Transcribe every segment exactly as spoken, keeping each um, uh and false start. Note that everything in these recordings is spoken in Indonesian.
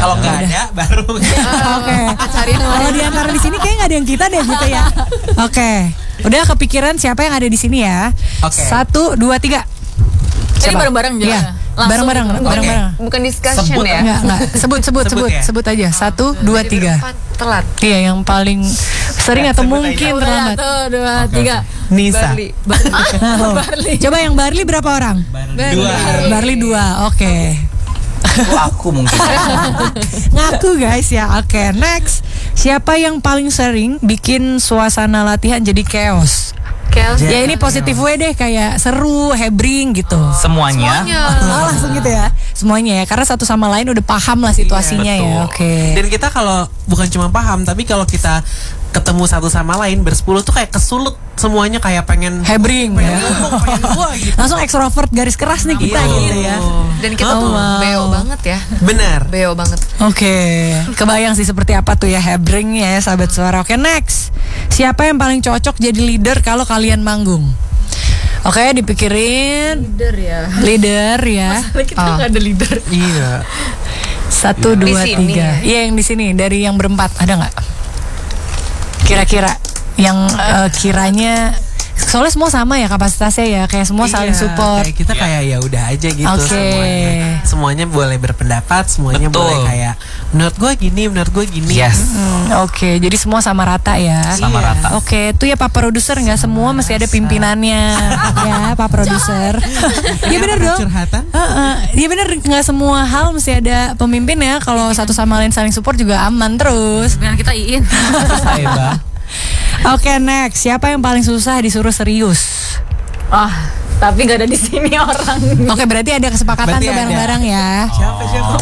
Kalau nggak ada baru. Oke. Cari Kalau di antara di sini kayak nggak ada yang kita deh gitu ya. Oke. Udah kepikiran siapa yang ada di sini ya? Oke. Satu, dua, tiga. Ini bareng-bareng Iya. jalan. Bareng-bareng, bareng-bareng. Bukan discussion Sebut. ya. Enggak, enggak. Sebut, sebut, Sebut sebut, ya? sebut aja. Satu, dua, tiga. Berempat telat. Iya, yang paling sering atau sebut mungkin aja. terlambat. Satu, dua, tiga. Nisa. Barli. Oh. Coba yang Barli berapa orang? Dua. Barli dua, oke. Aku, aku mungkin. Ngaku guys ya, oke. Next, siapa yang paling sering bikin suasana latihan jadi chaos? Chaos. Ya ini positif way deh, kayak seru, hebring gitu. Semuanya. Oh, langsung gitu ya. Semuanya ya, karena satu sama lain udah paham lah situasinya ya. Betul. Oke. Dan kita kalau bukan cuma paham, tapi kalau kita ketemu satu sama lain bersepuluh tuh kayak kesulut semuanya, kayak pengen Hebring ya. pengen gua gitu. Langsung ekstrovert garis keras nih kita Iya. gitu ya. Dan kita Oh, tuh wow. beo banget ya. Benar. Beo banget. Oke, kebayang sih seperti apa tuh ya hebring ya sahabat suara. Oke, next. Siapa yang paling cocok jadi leader kalau kalian manggung? Oke, dipikirin. Leader ya. Leader ya. Kita Oh. nggak ada leader. Iya. Satu, Di dua, sini tiga. ya? Iya yang di sini dari yang berempat ada nggak? Kira-kira yang eh, kiranya soalnya semua sama ya kapasitasnya ya, kayak semua saling Iya, support. Kayak kita kayak ya udah aja gitu Oke. semuanya. Semuanya boleh berpendapat, semuanya Betul. boleh kayak menurut gue gini, menurut gue gini. Yes. Hmm, Oke, jadi semua sama rata ya. Sama Iya. rata. Oke, itu ya Pak Produser, nggak semua mesti ada pimpinannya ya Pak Produser. Iya bener Pernah dong. curhatan? Heeh. Iya bener, nggak semua hal mesti ada pemimpin ya. Kalau satu sama lain saling support juga aman terus. Dengan kita Iin. Saya bah. Oke, next. Siapa yang paling susah disuruh serius? Wah, tapi nggak ada di sini orang. Oke, berarti ada kesepakatan Berarti tuh ada. bareng-bareng ya. Siapa siapa?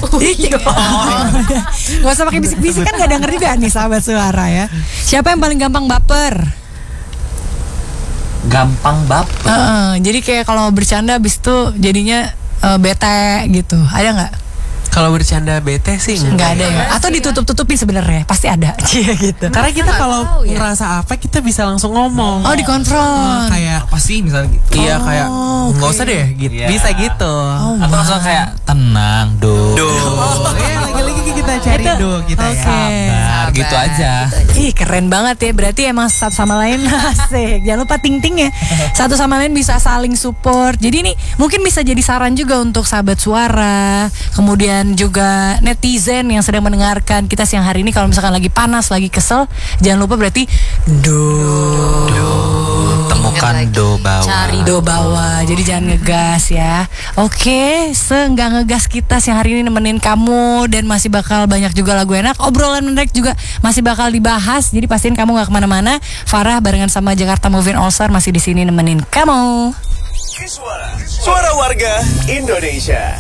Gak usah pakai bisik-bisik kan gak denger juga nih sahabat suara ya. Siapa yang paling gampang baper? Gampang baper. Heeh, jadi kayak kalau bercanda abis itu jadinya eh, bete gitu. Ada nggak? Kalau bercanda bete sih Nggak ada ya. Atau ditutup-tutupin sebenarnya pasti ada. Iya gitu. Karena kita kalau tahu ya. ngerasa apa kita bisa langsung ngomong. Oh Ah, dikonfront. kayak Apa sih misalnya gitu? iya kayak Oh, nggak oke. usah deh gitu. Iya. Bisa gitu. Oh, Atau langsung kayak tenang, do. Oh, ya lagi-lagi kita cari Itu- do kita oke. ya. Sabar, gitu aja. Ih keren banget ya. Berarti emang satu sama lain asik. Jangan lupa ting-ting ya. Satu sama lain bisa saling support. Jadi ini mungkin bisa jadi saran juga untuk sahabat suara, kemudian juga netizen yang sedang mendengarkan kita siang hari ini. Kalau misalkan lagi panas, lagi kesel, jangan lupa berarti do, Temukan lagi. do bawah. Cari do bawah. Jadi jangan ngegas ya. Oke, seenggak ngegas kita siang hari ini nemenin kamu, dan masih bakal banyak juga lagu enak, obrolan menarik juga masih bakal dibahas. Jadi pastiin kamu nggak kemana-mana. Farah barengan sama Jakarta Moving All Star masih di sini nemenin kamu. Suara, suara warga Indonesia.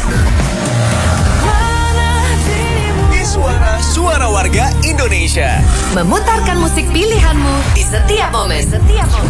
Suara, suara warga Indonesia. Memutarkan musik pilihanmu di setiap momen. Setiap momen.